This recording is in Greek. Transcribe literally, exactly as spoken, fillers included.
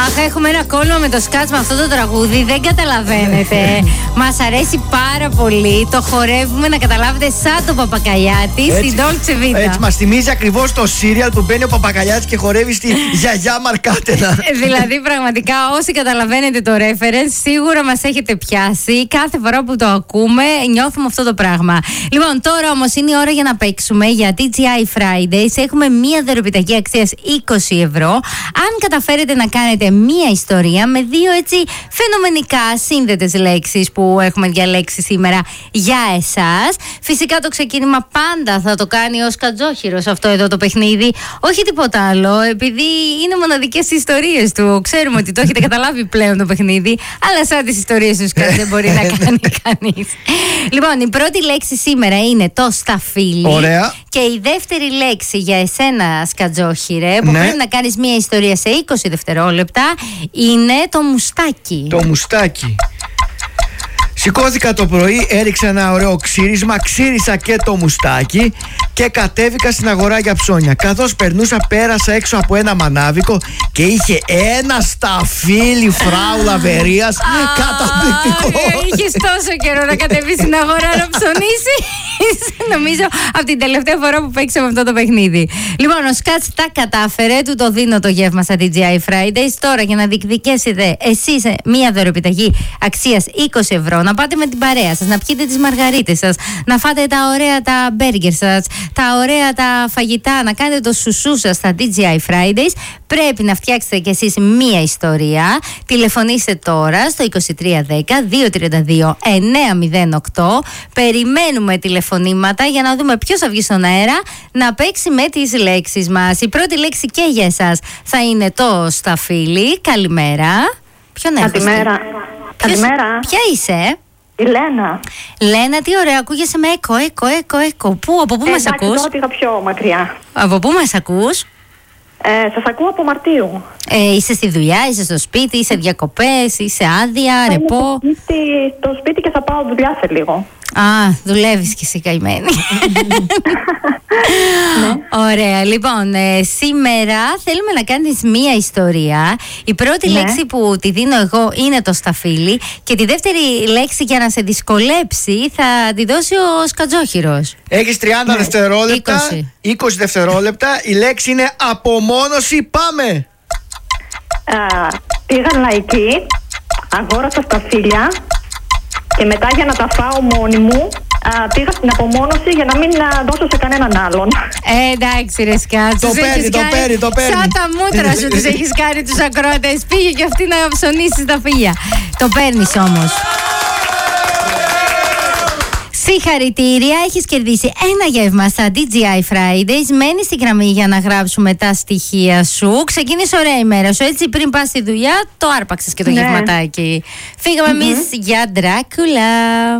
Αχ, έχουμε ένα κόλλημα με το σκάτς με αυτό το τραγούδι. Δεν καταλαβαίνετε. Μας αρέσει πάρα πολύ. Το χορεύουμε, να καταλάβετε, σαν το Παπακαλιάτη στην Dolce Vita. Έτσι, μας θυμίζει ακριβώς το σύριαλ που μπαίνει ο Παπακαλιάτης και χορεύει στη γιαγιά Μαρκάτενα. Δηλαδή, πραγματικά, όσοι καταλαβαίνετε το reference, σίγουρα μας έχετε πιάσει. Κάθε φορά που το ακούμε, νιώθουμε αυτό το πράγμα. Λοιπόν, τώρα όμως είναι η ώρα για να παίξουμε για τι τζι άι Fridays. Έχουμε μία δωρεπιταγή αξίας είκοσι ευρώ. Αν καταφέρετε να κάνετε μία ιστορία με δύο έτσι φαινομενικά σύνδετες λέξεις που έχουμε διαλέξει σήμερα για εσάς. Φυσικά το ξεκίνημα πάντα θα το κάνει ο Σκατζόχυρος αυτό εδώ το παιχνίδι. Όχι τίποτα άλλο, επειδή είναι μοναδικές ιστορίες του. Ξέρουμε ότι το έχετε καταλάβει πλέον το παιχνίδι, αλλά σαν τις ιστορίες του Σκατζ δεν μπορεί να κάνει κανείς. Λοιπόν, η πρώτη λέξη σήμερα είναι το σταφύλι. Ωραία. Και η δεύτερη λέξη για εσένα, Σκατζόχυρε, που ναι. πρέπει να κάνεις μία ιστορία σε είκοσι δευτερόλεπτα, είναι το μουστάκι. Το μουστάκι. Σηκώθηκα το πρωί, έριξα ένα ωραίο ξύρισμα, ξύρισα και το μουστάκι και κατέβηκα στην αγορά για ψώνια. Καθώς περνούσα, πέρασα έξω από ένα μανάβικο και είχε ένα σταφύλι φράουλα βερίας καταπληκτικό. Είχες τόσο καιρό να κατέβεις στην αγορά να ψωνίσεις. Νομίζω από την τελευταία φορά που παίξαμε αυτό το παιχνίδι. Λοιπόν, ο Σκάτς τα κατάφερε, του το δίνω το γεύμα στα τι τζι άι Fridays. Τώρα για να διεκδικήσετε εσείς μία δωρεπιταγή αξίας είκοσι ευρώ, να πάτε με την παρέα σας, να πιείτε τις μαργαρίτες σας, να φάτε τα ωραία τα μπέργκερ σας, τα ωραία τα φαγητά, να κάνετε το σουσού σας στα τι τζι άι Fridays, πρέπει να φτιάξετε κι εσείς μία ιστορία. Τηλεφωνήστε τώρα στο είκοσι τρία δέκα δύο τριάντα δύο εννιά μηδέν οκτώ. Περιμένουμε τηλεφωνήματα για να δούμε ποιος θα βγει στον αέρα να παίξει με τις λέξεις μας. Η πρώτη λέξη και για εσάς θα είναι το σταφύλι. Καλημέρα. Ποιον έχουμε? Καλημέρα. Καλημέρα. Ποια είσαι? Η Λένα. Λένα, τι ωραία, ακούγεσαι με έκο, έκο, έκο, έκο. Πού, από πού ε, μας εντάξει, ακούς? τώρα πήγα πιο μακριά. Από πού μας ακούς? Ε, σας ακούω από Μαρτίου. Ε, είσαι στη δουλειά, είσαι στο σπίτι, είσαι διακοπές, είσαι άδεια, Θα ρεπό? είμαι στο σπίτι, στο σπίτι και θα πάω δουλειά σε λίγο. Α, δουλεύεις κι εσύ καημένη. Ωραία, λοιπόν, ε, σήμερα θέλουμε να κάνεις μία ιστορία. Η πρώτη Ναι. λέξη που τη δίνω εγώ είναι το σταφύλι και τη δεύτερη λέξη για να σε δυσκολέψει θα τη δώσει ο Σκατζόχυρος. Έχεις τριάντα Ναι. δευτερόλεπτα. είκοσι. είκοσι δευτερόλεπτα. Η λέξη είναι απομόνωση. Πάμε. Α, πήγα λαϊκή, αγόρασα σταφύλια και μετά για να τα φάω μόνη μου α, πήγα στην απομόνωση για να μην α, δώσω σε κανέναν άλλον. Ε, εντάξει ρε Σκάτς, Το τους παίρνει, έχεις το κάνει παίρνει, το παίρνει. σαν τα μούτρα σου τους έχεις κάνει τους ακροατές. Πήγε και αυτή να ψωνίσει τα φύλλα. Το παίρνεις όμως. Συγχαρητήρια, έχεις κερδίσει ένα γεύμα στα τι τζι άι Fridays. Μένεις στη γραμμή για να γράψουμε τα στοιχεία σου. Ξεκίνησε ωραία η μέρα σου, έτσι πριν πας στη δουλειά το άρπαξες και το Ναι. γευματάκι. Φύγαμε εμείς για Ντράκουλα.